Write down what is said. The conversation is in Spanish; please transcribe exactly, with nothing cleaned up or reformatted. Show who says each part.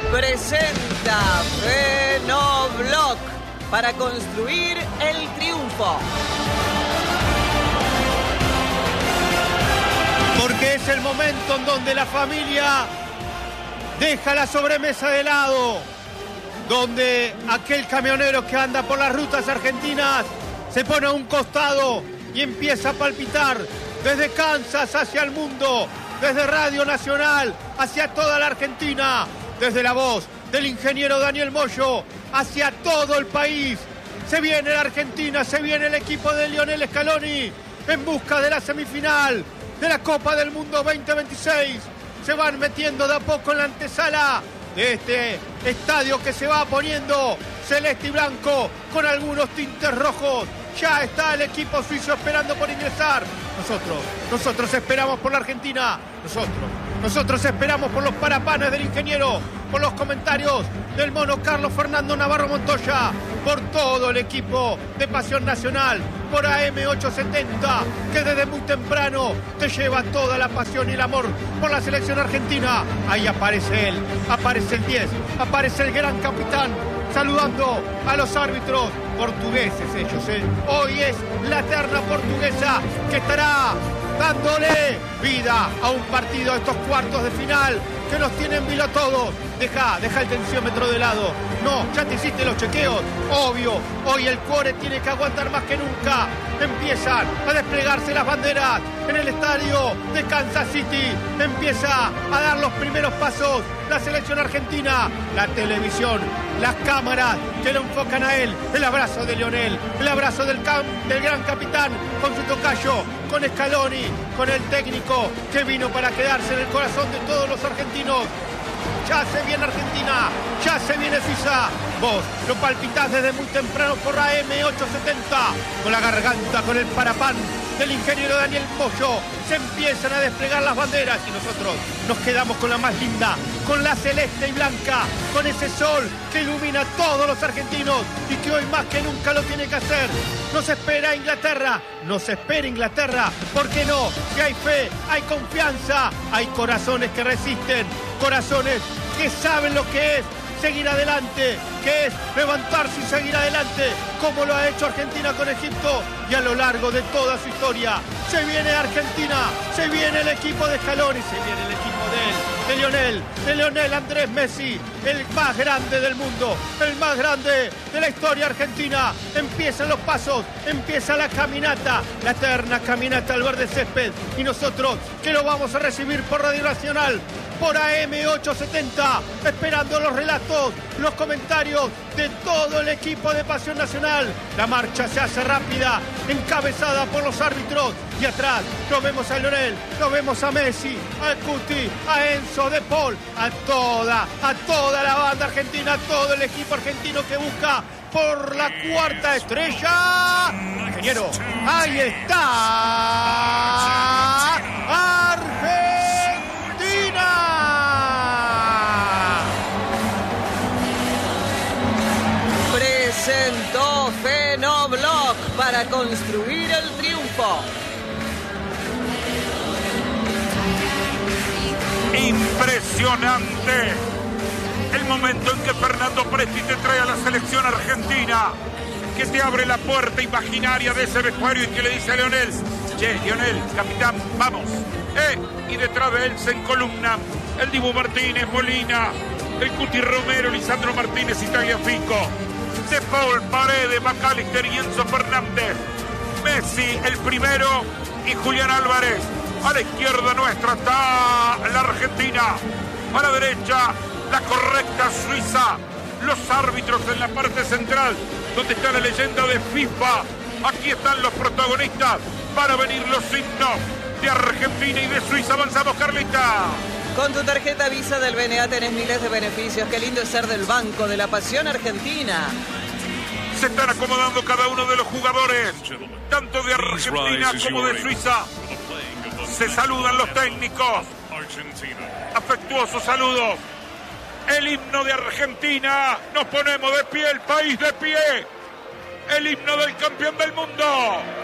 Speaker 1: presenta Fenobloc para construir el triunfo.
Speaker 2: Porque es el momento en donde la familia deja la sobremesa de lado, donde aquel camionero que anda por las rutas argentinas se pone a un costado y empieza a palpitar desde Kansas hacia el mundo, desde Radio Nacional hacia toda la Argentina, desde la voz del ingeniero Daniel Moyo hacia todo el país. Se viene la Argentina, se viene el equipo de Lionel Scaloni en busca de la semifinal de la Copa del Mundo veinte veintiséis. Se van metiendo de a poco en la antesala de este estadio que se va poniendo celeste y blanco con algunos tintes rojos. Ya está el equipo suizo esperando por ingresar. Nosotros, nosotros esperamos por la Argentina. Nosotros, nosotros esperamos por los parapanes del ingeniero, por los comentarios del mono Carlos Fernando Navarro Montoya, por todo el equipo de Pasión Nacional, por A M ochocientos setenta, que desde muy temprano te lleva toda la pasión y el amor por la selección argentina. Ahí aparece él, aparece el diez, aparece el gran capitán, saludando a los árbitros portugueses ellos, ¿eh? Hoy es la terna portuguesa que estará dándole vida a un partido de estos cuartos de final que nos tienen vilo todos. Deja, deja el tensiómetro de lado. No, ya te hiciste los chequeos. Obvio, hoy el cuore tiene que aguantar más que nunca. Empiezan a desplegarse las banderas en el estadio de Kansas City. Empieza a dar los primeros pasos la selección argentina. La televisión, las cámaras que lo enfocan a él. El abrazo de Lionel, el abrazo del, cam, del gran capitán con su tocayo, con Scaloni, con el técnico que vino para quedarse en el corazón de todos los argentinos. Ya se viene Argentina, ya se viene Suiza. Vos lo palpitás desde muy temprano por A M ochocientos setenta. Con la garganta, con el parapán del ingeniero Daniel Moyo, se empiezan a desplegar las banderas y nosotros nos quedamos con la más linda, con la celeste y blanca, con ese sol que ilumina a todos los argentinos y que hoy más que nunca lo tiene que hacer. Nos espera Inglaterra, nos espera Inglaterra, ¿por qué no? Que hay fe, hay confianza, hay corazones que resisten, corazones que saben lo que es seguir adelante, que es levantarse y seguir adelante, como lo ha hecho Argentina con Egipto y a lo largo de toda su historia. Se viene Argentina, se viene el equipo de Scaloni, se viene el equipo de él, de Lionel, de Lionel Andrés Messi, el más grande del mundo, el más grande de la historia argentina. Empiezan los pasos, empieza la caminata, la eterna caminata al verde césped, y nosotros que lo vamos a recibir por Radio Nacional, por A M ochocientos setenta, esperando los relatos, los comentarios de todo el equipo de Pasión Nacional. La marcha se hace rápida, encabezada por los árbitros, y atrás lo vemos a Lionel, lo vemos a Messi, a Cuti, a Enzo, De Paul, a toda, a toda la banda argentina, a todo el equipo argentino que busca por la cuarta estrella. Ingeniero, ahí está Argentina.
Speaker 1: Presentó Fenobloc para construir el triunfo.
Speaker 3: Impresionante el momento en que Fernando Presti te trae a la selección argentina, que te abre la puerta imaginaria de ese vestuario y que le dice a Lionel: che, Lionel, capitán, vamos. Eh, y detrás de él se encolumnan el Dibu Martínez, Molina, el Cuti Romero, Lisandro Martínez y Tagliafico, De Paul, Paredes, McAllister y Enzo Fernández, Messi el primero y Julián Álvarez. A la izquierda nuestra está la Argentina, a la derecha la correcta Suiza, los árbitros en la parte central, donde está la leyenda de FIFA. Aquí están los protagonistas, van a venir los himnos de Argentina y de Suiza. Avanzamos, Carlita.
Speaker 1: Con tu tarjeta Visa del B N A tenés miles de beneficios. Qué lindo es ser del Banco de la Pasión Argentina.
Speaker 3: Se están acomodando cada uno de los jugadores, tanto de Argentina como de Suiza. Se saludan los técnicos. Afectuosos saludos. El himno de Argentina. Nos ponemos de pie, el país de pie. El himno del campeón del mundo.